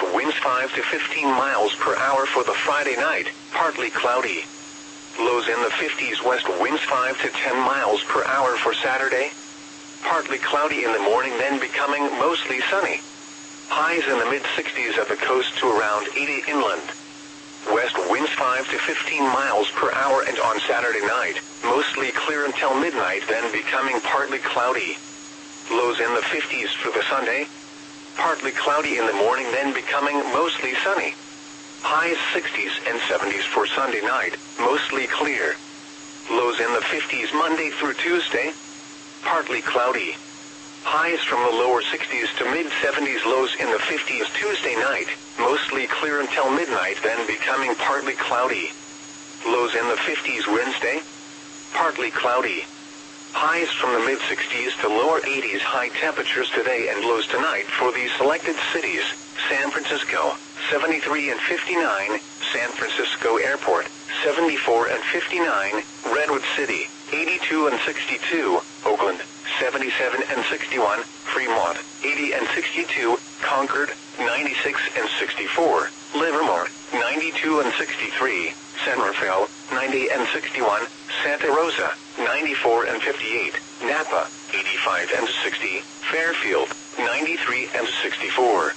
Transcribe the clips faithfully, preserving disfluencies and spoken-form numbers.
winds five to fifteen miles per hour for the Friday night, partly cloudy. Lows in the fifties. West winds five to ten miles per hour for Saturday. Partly cloudy in the morning, then becoming mostly sunny. Highs in the mid-sixties at the coast to around eighty inland. West winds five to fifteen miles per hour, and on Saturday night, mostly clear until midnight, then becoming partly cloudy. Lows in the fifties for the Sunday. Partly cloudy in the morning, then becoming mostly sunny. Highs sixties and seventies for Sunday night, mostly clear. Lows in the fifties Monday through Tuesday. Partly cloudy. Highs from the lower sixties to mid-seventies. Lows in the fifties Tuesday night, mostly clear until midnight, then becoming partly cloudy. Lows in the fifties Wednesday. Partly cloudy. Highs from the mid-sixties to lower eighties. High temperatures today and lows tonight for these selected cities: San Francisco, seventy-three and fifty-nine, San Francisco Airport, seventy-four and fifty-nine, Redwood City, eighty-two and sixty-two, Oakland, seventy-seven and sixty-one, Fremont, eighty and sixty-two, Concord, ninety-six and sixty-four, Livermore, ninety-two and sixty-three, San Rafael, ninety and sixty-one, Santa Rosa, ninety-four and fifty-eight, Napa, eighty-five and sixty, Fairfield, ninety-three and sixty-four.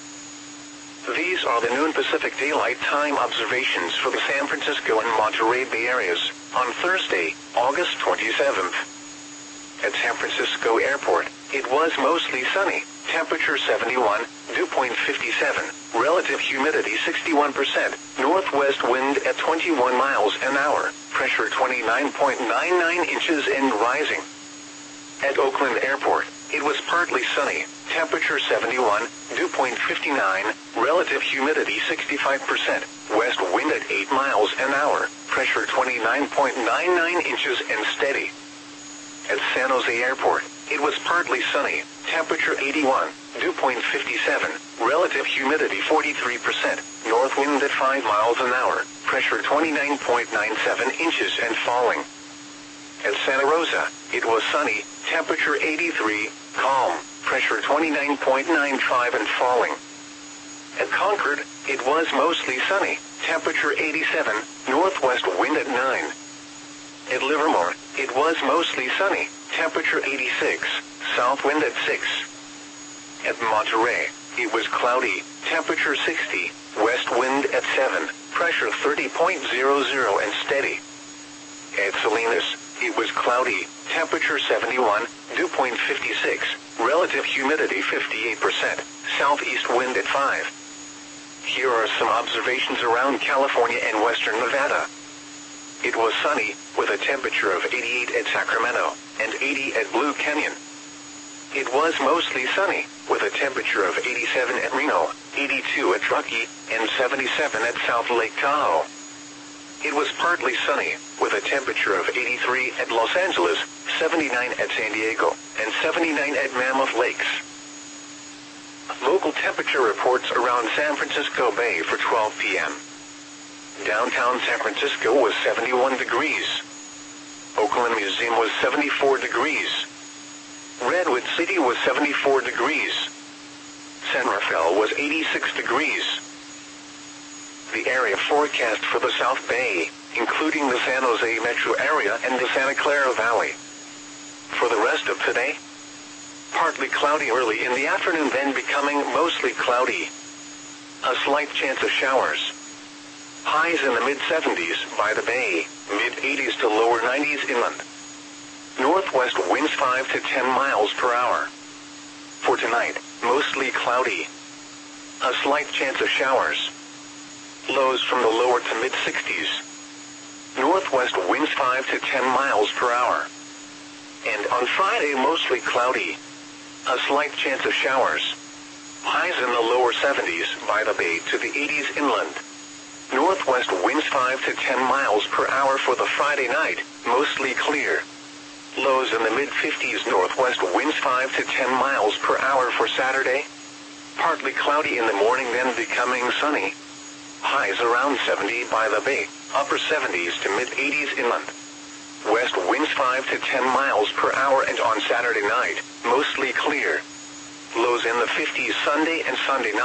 These are the noon Pacific Daylight Time observations for the San Francisco and Monterey Bay areas on Thursday, August twenty-seventh. At San Francisco Airport, it was mostly sunny, temperature seventy-one, dew point fifty-seven, relative humidity sixty-one percent, northwest wind at twenty-one miles an hour, pressure twenty-nine point nine nine inches and rising. At Oakland Airport, it was partly sunny, temperature seventy-one, dew point fifty-nine, relative humidity sixty-five percent, west wind at eight miles an hour, pressure twenty-nine point nine nine inches and steady. At San Jose Airport, it was partly sunny, temperature eighty-one, dew point fifty-seven, relative humidity forty-three percent, north wind at five miles an hour, pressure twenty-nine point nine seven inches and falling. At Santa Rosa, it was sunny, temperature eighty-three, calm, pressure twenty-nine point nine five and falling. At Concord, it was mostly sunny, temperature eighty-seven, northwest wind at nine. At Livermore, it was mostly sunny, temperature eighty-six, south wind at six. At Monterey, it was cloudy, temperature sixty, west wind at seven, pressure thirty point zero zero and steady. At Salinas, it was cloudy, temperature seventy-one, dew point fifty-six, relative humidity fifty-eight percent, southeast wind at five. Here are some observations around California and western Nevada. It was sunny, with a temperature of eighty-eight at Sacramento, and eighty at Blue Canyon. It was mostly sunny, with a temperature of eighty-seven at Reno, eighty-two at Truckee, and seventy-seven at South Lake Tahoe. It was partly sunny, with a temperature of eighty-three at Los Angeles, seventy-nine at San Diego, and seventy-nine at Mammoth Lakes. Local temperature reports around San Francisco Bay for twelve p m Downtown San Francisco was seventy-one degrees. Oakland Museum was seventy-four degrees. Redwood City was seventy-four degrees. San Rafael was eighty-six degrees. The area forecast for the South Bay, including the San Jose metro area and the Santa Clara Valley. For the rest of today, partly cloudy early in the afternoon, then becoming mostly cloudy. A slight chance of showers. Highs in the mid-seventies by the bay, mid-eighties to lower nineties inland. Northwest winds five to ten miles per hour. For tonight, mostly cloudy. A slight chance of showers. Lows from the lower to mid-sixties. Northwest winds five to ten miles per hour. And on Friday, mostly cloudy. A slight chance of showers. Highs in the lower seventies by the bay to the eighties inland. Northwest winds five to ten miles per hour for the Friday night, mostly clear. Lows in the mid-fifties. Northwest winds five to ten miles per hour for Saturday. Partly cloudy in the morning, then becoming sunny. Highs around seventy by the bay, upper seventies to mid-eighties inland. West winds five to ten miles per hour, and on Saturday night, mostly clear. Lows in the fifties Sunday and Sunday night.